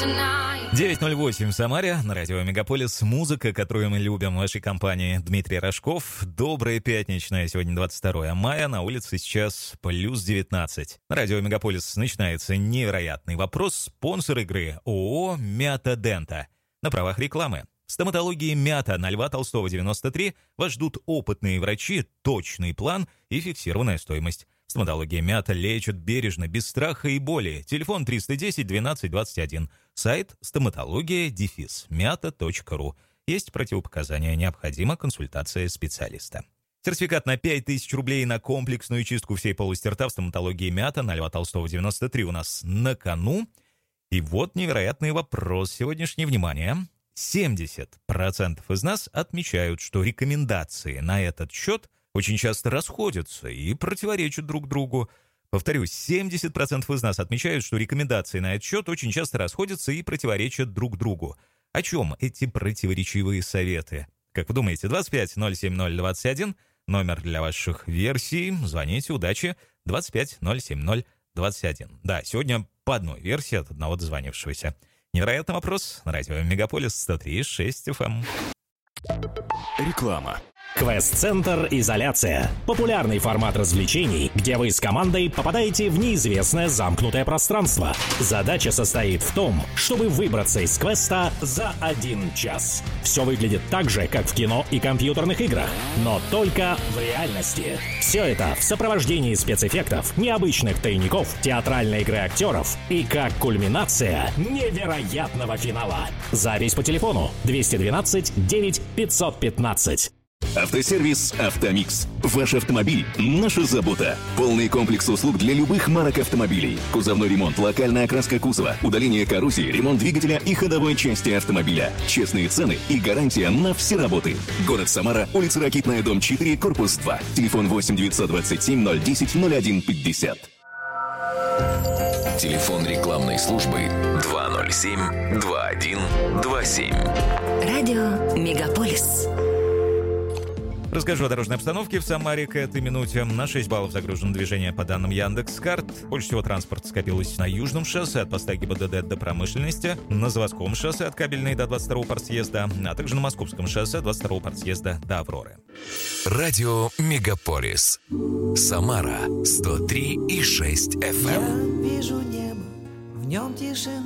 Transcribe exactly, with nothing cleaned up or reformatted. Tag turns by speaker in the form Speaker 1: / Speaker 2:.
Speaker 1: девять ноль восемь в Самаре, на радио Мегаполис. Музыка, которую мы любим в вашей компании. Дмитрий Рожков. Доброе пятничное. Сегодня двадцать второе мая. На улице сейчас плюс девятнадцать. На радио Мегаполис начинается невероятный вопрос. Спонсор игры ООО «Мята Дента». На правах рекламы. В стоматологии «Мята» на Льва Толстого, девяносто три вас ждут опытные врачи, точный план и фиксированная стоимость. Стоматология «Мята» лечит бережно, без страха и боли. Телефон триста десять двенадцать двадцать один. Сайт стоматология мята точка ру. Есть противопоказания, необходима консультация специалиста. Сертификат на пять тысяч рублей на комплексную чистку всей полости рта в стоматологии «Мята» на Льва Толстого, девяносто три у нас на кону. И вот невероятный вопрос. Сегодняшнее внимание. семьдесят процентов из нас отмечают, что рекомендации на этот счет очень часто расходятся и противоречат друг другу. Повторюсь, семьдесят процентов из нас отмечают, что рекомендации на этот счет очень часто расходятся и противоречат друг другу. О чем эти противоречивые советы? Как вы думаете, двадцать пять ноль семь ноль двадцать один, номер для ваших версий. Звоните, удачи, двадцать пять ноль семь ноль двадцать один. Да, сегодня по одной версии от одного дозвонившегося. Невероятный вопрос на радио Мегаполис сто три и шесть эф эм.
Speaker 2: Реклама.
Speaker 3: Квест-центр «Изоляция». Популярный формат развлечений, где вы с командой попадаете в неизвестное замкнутое пространство. Задача состоит в том, чтобы выбраться из квеста за один час. Все выглядит так же, как в кино и компьютерных играх, но только в реальности. Все это в сопровождении спецэффектов, необычных тайников, театральной игры актеров и как кульминация невероятного финала. Запись по телефону двести двенадцать девять пятьсот пятнадцать.
Speaker 2: Автосервис «Автомикс». Ваш автомобиль – наша забота. Полный комплекс услуг для любых марок автомобилей. Кузовной ремонт, локальная окраска кузова, удаление коррозии, ремонт двигателя и ходовой части автомобиля. Честные цены и гарантия на все работы. Город Самара, улица Ракитная, дом четыре, корпус два. Телефон восемь девятьсот двадцать семь ноль десять ноль один пятьдесят.
Speaker 4: Телефон рекламной службы два ноль семь два один два семь.
Speaker 5: Радио Мегаполис.
Speaker 1: Расскажу о дорожной обстановке в Самаре к этой минуте. На шесть баллов загружено движение по данным Яндекс.Карт. Больше всего транспорт скопилось на Южном шоссе от поста ГИБДД до Промышленности, на Заводском шоссе от Кабельной до двадцать второго партсъезда, а также на Московском шоссе от двадцать второго партсъезда до Авроры.
Speaker 4: Радио Мегаполис. Самара сто три и шесть эф эм.
Speaker 6: Я вижу небо, в нем тишина.